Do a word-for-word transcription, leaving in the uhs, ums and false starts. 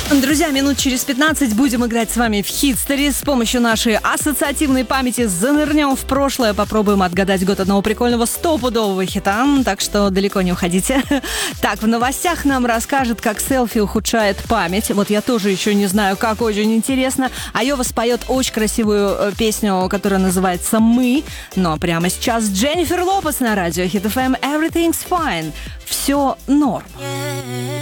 Друзья, минут через пятнадцать будем играть с вами в Хитстори. С помощью нашей ассоциативной памяти занырнем в прошлое, попробуем отгадать год одного прикольного стопудового хита, так что далеко не уходите. Так, в новостях нам расскажет, как селфи ухудшает память. Вот я тоже еще не знаю, как, очень интересно. Айова споет очень красивую песню, которая называется «Мы». Но прямо сейчас Дженнифер Лопес на радио Хит эф эм. Everything's fine. Все норм.